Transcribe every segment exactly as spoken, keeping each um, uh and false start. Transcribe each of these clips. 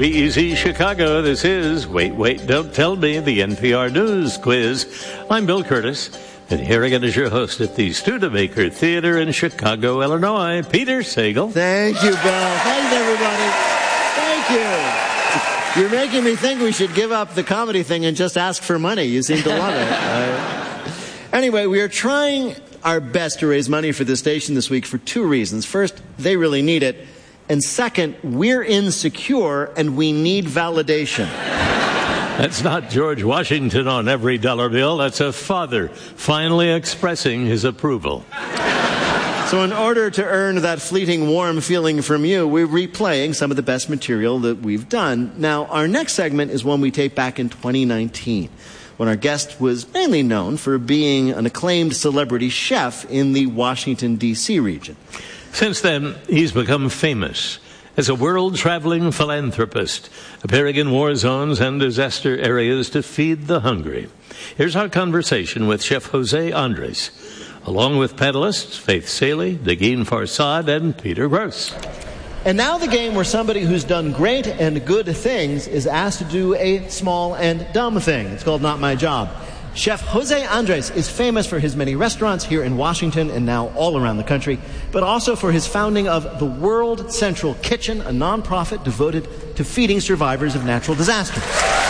B E Z Chicago. This is Wait, Wait, Don't Tell Me, the N P R News Quiz. I'm Bill Curtis, and here again is your host at the Studebaker Theater in Chicago, Illinois, Peter Sagal. Thank you, Bill. Thanks, everybody. Thank you. You're making me think we should give up the comedy thing and just ask for money. You seem to love it. Uh, anyway, we are trying our best to raise money for this station this week for two reasons. First, they really need it. And second, we're insecure and we need validation. That's not George Washington on every dollar bill. That's a father finally expressing his approval. So in order to earn that fleeting warm feeling from you, we're replaying some of the best material that we've done. Now, our next segment is one we taped back in twenty nineteen, when our guest was mainly known for being an acclaimed celebrity chef in the Washington, D C region. Since then, he's become famous as a world-traveling philanthropist, appearing in war zones and disaster areas to feed the hungry. Here's our conversation with Chef Jose Andres, along with panelists Faith Salie, Negin Farsad, and Peter Gross. And now the game where somebody who's done great and good things is asked to do a small and dumb thing. It's called Not My Job. Chef Jose Andres is famous for his many restaurants here in Washington and now all around the country, but also for his founding of the World Central Kitchen, a nonprofit devoted to feeding survivors of natural disasters.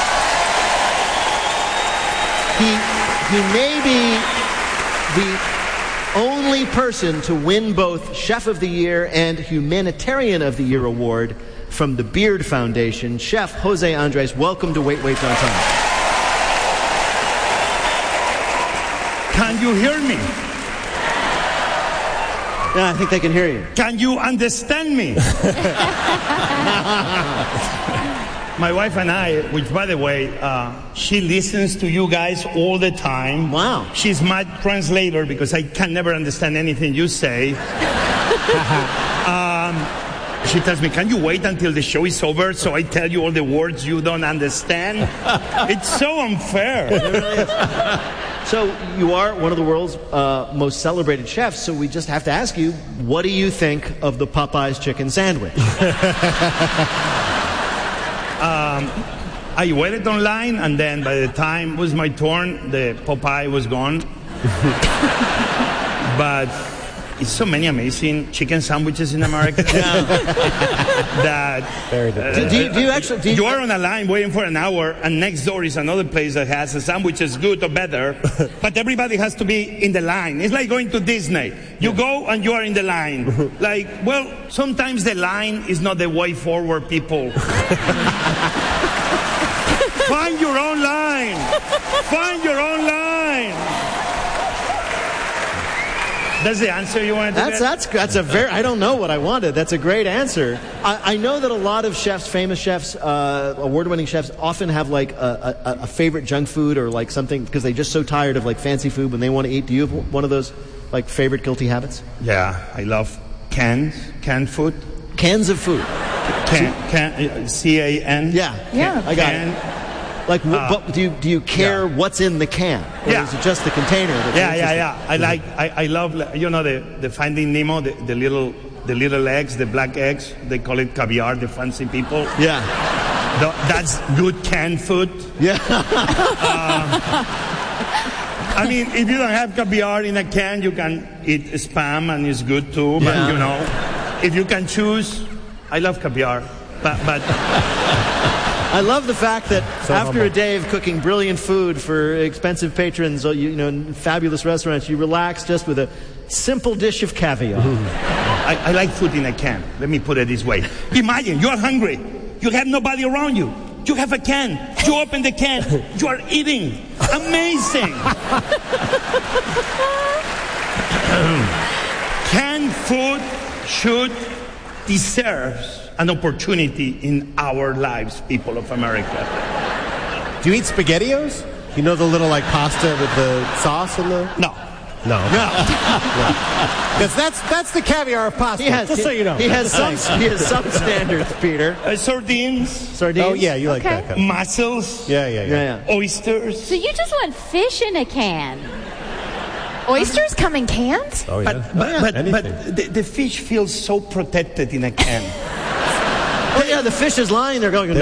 He, he may be the only person to win both Chef of the Year and Humanitarian of the Year award from the Beard Foundation. Chef Jose Andres, welcome to Wait, Wait, Don't Tell Me. Can you hear me? Yeah, I think they can hear you. Can you understand me? My wife and I, which by the way, uh, she listens to you guys all the time. Wow. She's my translator because I can never understand anything you say. um, she tells me, can you wait until the show is over so I tell you all the words you don't understand? It's so unfair. It really is. So you are one of the world's uh, most celebrated chefs, so we just have to ask you, what do you think of the Popeyes chicken sandwich? um, I waited online, and then by the time it was my turn, the Popeye was gone. But it's so many amazing chicken sandwiches in America that Very uh, do, do, you, do you actually do you, you are on a line waiting for an hour, and next door is another place that has a sandwich as good or better, but everybody has to be in the line. It's like going to Disney. You yeah. go and you are in the line. Like, well, sometimes the line is not the way forward, people. Find your own line. Find your own line. That's the answer you wanted to that's, get? That's, that's a very, I don't know what I wanted. That's a great answer. I, I know that a lot of chefs, famous chefs, uh, award-winning chefs, often have like a, a, a favorite junk food or like something because they're just so tired of like fancy food when they want to eat. Do you have one of those like favorite guilty habits? Yeah, I love cans, canned food. Cans of food. Can, can, C A N? Yeah, yeah. I got can, it. Like, uh, but do you do you care yeah. what's in the can, or yeah. is it just the container? That yeah, yeah, yeah. I like, I, I love, you know, the, the Finding Nemo, the, the little, the little eggs, the black eggs. They call it caviar. The fancy people. Yeah, the, that's good canned food. Yeah. uh, I mean, if you don't have caviar in a can, you can eat Spam, and it's good too. But yeah. you know, if you can choose, I love caviar, but but. I love the fact that so after humble. a day of cooking brilliant food for expensive patrons, you know, in fabulous restaurants, you relax just with a simple dish of caviar. I, I like food in a can. Let me put it this way. Imagine you're hungry. You have nobody around you. You have a can. You open the can. You are eating. Amazing. Canned food should deserve an opportunity in our lives, people of America. Do you eat SpaghettiOs? You know the little like pasta with the sauce in the... No. No. No. Because that's that's the caviar of pasta. He has, just he, so you know. He has some he has some standards, Peter. Uh, sardines. Sardines. Oh yeah, you like Okay. that kind of... Mussels. Yeah, yeah, yeah. Yeah, yeah. Oysters. So you just want fish in a can? Oysters come in cans? Oh yeah. But, but, yeah. but, Anything. but the, the fish feels so protected in a can. Oh yeah, the fish is lying there going.